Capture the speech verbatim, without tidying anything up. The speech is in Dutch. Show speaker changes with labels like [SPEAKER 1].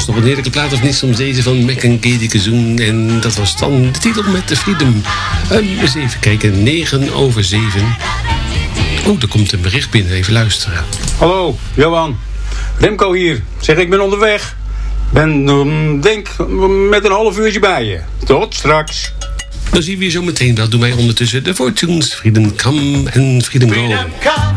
[SPEAKER 1] was nog een heerlijke plaat of niet soms deze van Mac en Katie Kazoen. En dat was dan de titel met de Freedom. Um, eens even kijken, negen over zeven. Oh, er komt een bericht binnen, even luisteren.
[SPEAKER 2] Hallo, Johan. Remco hier. Zeg, ik ben onderweg. Ben, um, denk, met een half uurtje bij je. Tot straks.
[SPEAKER 1] Dan zien we je zo meteen. Dat doen wij ondertussen de Fortunes, Freedom Come en Freedom Go.